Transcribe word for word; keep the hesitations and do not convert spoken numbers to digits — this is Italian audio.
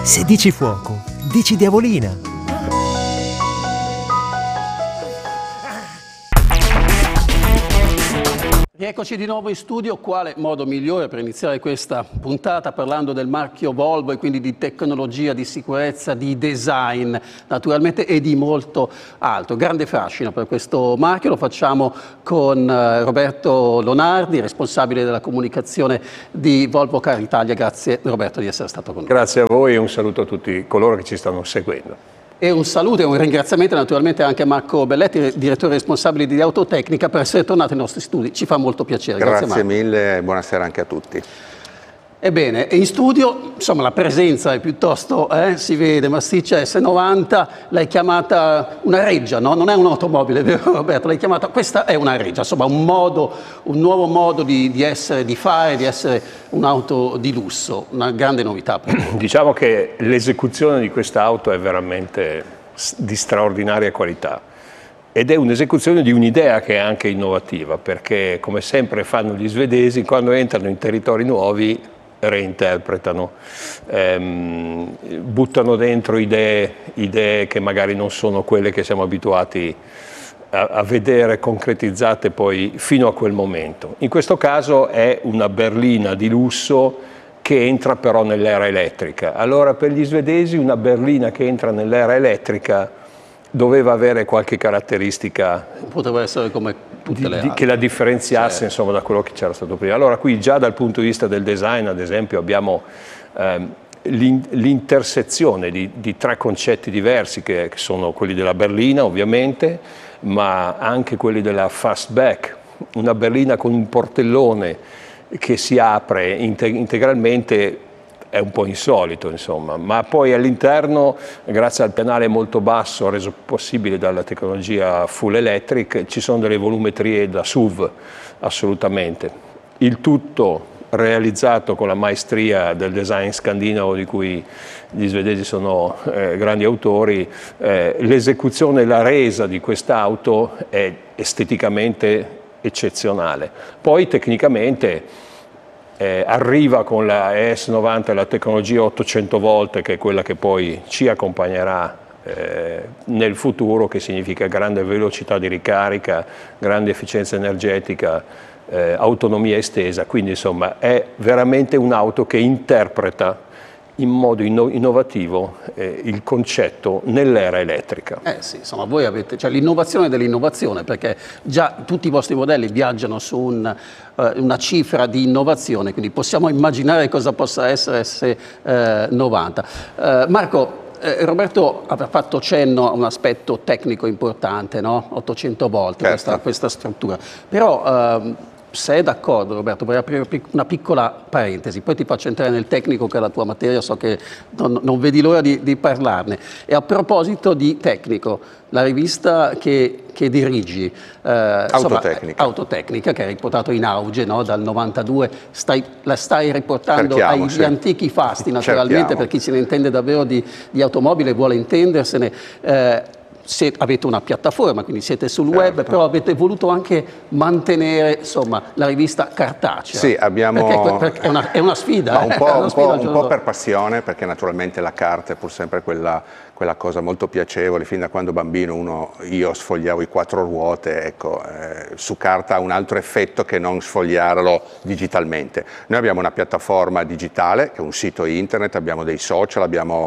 Se dici fuoco, dici diavolina. Rieccoci di nuovo in studio. Quale modo migliore per iniziare questa puntata parlando del marchio Volvo e quindi di tecnologia, di sicurezza, di design naturalmente e di molto altro. Grande fascino per questo marchio, lo facciamo con Roberto Lonardi, responsabile della comunicazione di Volvo Car Italia. Grazie Roberto di essere stato con noi. Grazie a voi e un saluto a tutti coloro che ci stanno seguendo. E un saluto e un ringraziamento naturalmente anche a Marco Belletti, direttore responsabile di Autotecnica, per essere tornato ai nostri studi. Ci fa molto piacere. Grazie, Grazie mille e buonasera anche a tutti. Ebbene, in studio, insomma, la presenza è piuttosto, eh, si vede, massiccia S novanta, l'hai chiamata una reggia, no? Non è un'automobile, vero Roberto? L'hai chiamata, questa è una reggia, insomma, un modo, un nuovo modo di, di essere, di fare, di essere un'auto di lusso, una grande novità. Diciamo che l'esecuzione di questa auto è veramente di straordinaria qualità. Ed è un'esecuzione di un'idea che è anche innovativa, perché come sempre fanno gli svedesi, quando entrano in territori nuovi reinterpretano, ehm, buttano dentro idee, idee che magari non sono quelle che siamo abituati a, a vedere concretizzate poi fino a quel momento. In questo caso è una berlina di lusso che entra però nell'era elettrica. Allora per gli svedesi una berlina che entra nell'era elettrica doveva avere qualche caratteristica poteva essere come tutte le altre, che la differenziasse, certo, insomma, da quello che c'era stato prima. Allora qui già dal punto di vista del design, ad esempio, abbiamo ehm, l'intersezione di, di tre concetti diversi che, che sono quelli della berlina ovviamente, ma anche quelli della fastback, una berlina con un portellone che si apre integralmente. È un po' insolito, insomma, ma poi all'interno, grazie al pianale molto basso reso possibile dalla tecnologia full electric, ci sono delle volumetrie da S U V, assolutamente. Il tutto realizzato con la maestria del design scandinavo di cui gli svedesi sono eh, grandi autori. Eh, l'esecuzione e la resa di quest'auto è esteticamente eccezionale. Poi tecnicamente Eh, arriva con la E S novanta la tecnologia ottocento volt, che è quella che poi ci accompagnerà eh, nel futuro, che significa grande velocità di ricarica, grande efficienza energetica, eh, autonomia estesa. Quindi insomma è veramente un'auto che interpreta in modo inno innovativo eh, il concetto nell'era elettrica. Eh sì, insomma, voi avete, cioè, l'innovazione dell'innovazione, perché già tutti i vostri modelli viaggiano su un, uh, una cifra di innovazione, quindi possiamo immaginare cosa possa essere S novanta. Uh, Marco, eh, Roberto aveva fatto cenno a un aspetto tecnico importante, no? ottocento volt, certo, questa, questa struttura, però uh, se è d'accordo Roberto, vorrei aprire una piccola parentesi, poi ti faccio entrare nel tecnico che è la tua materia, so che non, non vedi l'ora di, di parlarne. E a proposito di tecnico, la rivista che, che dirigi, eh, Autotecnica. Insomma, Autotecnica, che hai riportato in auge, no, dal novantadue, stai, la stai riportando Cerchiamo, agli sì. antichi fasti, naturalmente, Cerchiamo. per chi se ne intende davvero di, di automobile e vuole intendersene. Eh, Se avete una piattaforma, quindi siete sul certo. web, però avete voluto anche mantenere, insomma, la rivista cartacea. Sì, abbiamo... Perché, perché è, una, è una sfida. Un eh? po', una un, sfida po', un po' per passione, perché naturalmente la carta è pur sempre quella, quella cosa molto piacevole. Fin da quando bambino uno, io sfogliavo i quattro ruote, ecco, eh, su carta ha un altro effetto che non sfogliarlo digitalmente. Noi abbiamo una piattaforma digitale, che è un sito internet, abbiamo dei social, abbiamo